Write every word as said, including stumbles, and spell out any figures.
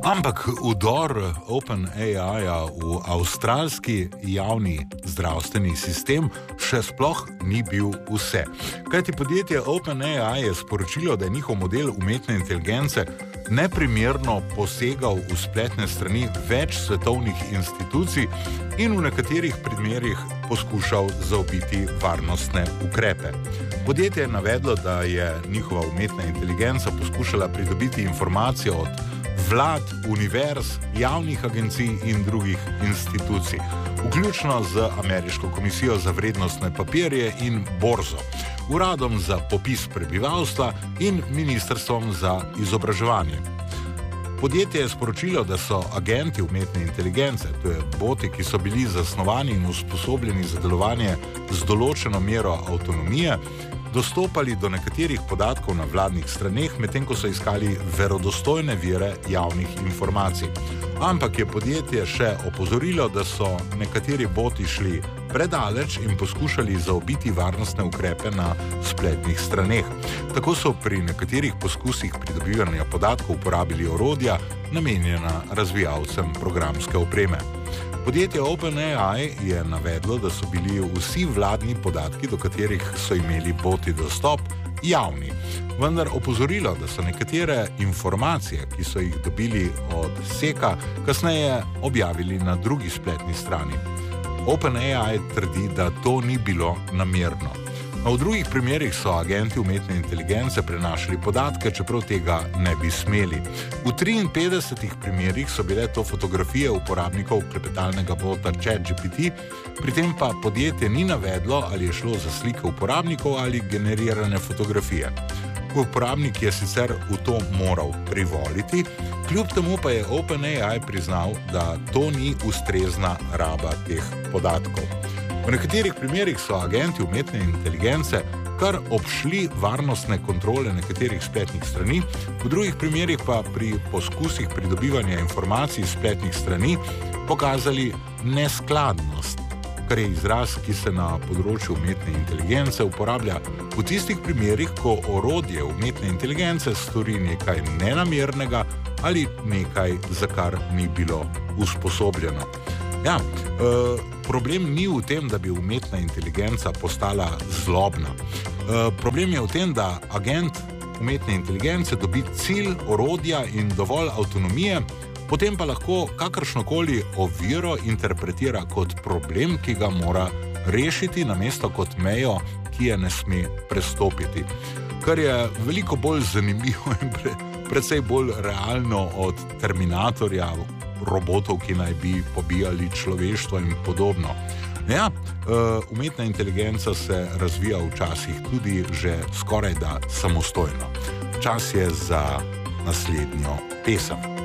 Ampak vdor OpenAI-ja v avstralski javni zdravstveni sistem še sploh ni bil vse. Kajti podjetje OpenAI je sporočilo, da je njihov model umetne inteligence neprimerno posegal v spletne strani več svetovnih institucij in v nekaterih primerih poskušal zaobiti varnostne ukrepe. Podjetje je navedlo, da je njihova umetna inteligenca poskušala pridobiti informacijo od vlad, univerz, javnih agencij in drugih institucij, vključno z Ameriško komisijo za vrednostne papirje in borzo, Uradom za popis prebivalstva in Ministrstvom za izobraževanje. Podjetje je sporočilo, da so agenti umetne inteligence, to je boti, ki so bili zasnovani in usposobljeni za delovanje z določeno mero avtonomije, dostopali do nekaterih podatkov na vladnih straneh, medtem ko so iskali verodostojne vire javnih informacij. Ampak je podjetje še opozorilo, da so nekateri boti šli predaleč in poskušali zaobiti varnostne ukrepe na spletnih straneh. Tako so pri nekaterih poskusih pridobivanja podatkov uporabili orodja, namenjena razvijalcem programske opreme. Podjetje OpenAI je navedlo, da so bili vsi vladni podatki, do katerih so imeli boti dostop, javni. Vendar opozorilo, da so nekatere informacije, ki so jih dobili od Seka, kasneje objavili na drugi spletni strani. OpenAI trdi, da to ni bilo namerno. A v drugih primerih so agenti umetne inteligence prenašali podatke, čeprav tega ne bi smeli. V triinpetdesetih primerih so bile to fotografije uporabnikov klepetalnega bota ChatGPT, pri tem pa podjetje ni navedlo, ali je šlo za slike uporabnikov ali generirane fotografije. Uporabnik je sicer v to moral privoliti, kljub temu pa je OpenAI priznal, da to ni ustrezna raba teh podatkov. V nekaterih primerih so agenti umetne inteligence kar obšli varnostne kontrole nekaterih spletnih strani, v drugih primerih pa pri poskusih pridobivanja informacij iz spletnih strani pokazali neskladnost, kar je izraz, ki se na področju umetne inteligence uporablja v tistih primerih, ko orodje umetne inteligence stori nekaj nenamernega ali nekaj, za kar ni bilo usposobljeno. Ja, e, problem ni v tem, da bi umetna inteligenca postala zlobna. E, problem je v tem, da agent umetne inteligence dobi cilj, orodja in dovolj avtonomije, potem pa lahko kakršnokoli oviro interpretira kot problem, ki ga mora rešiti, namesto kot mejo, ki je ne sme prestopiti. Kar je veliko bolj zanimivo in pre, precej bolj realno od Terminatorja, robotov, ki naj bi pobijali človeštvo in podobno. Ja, umetna inteligenca se razvija včasih tudi že skoraj da samostojno. Čas je za naslednjo pesem.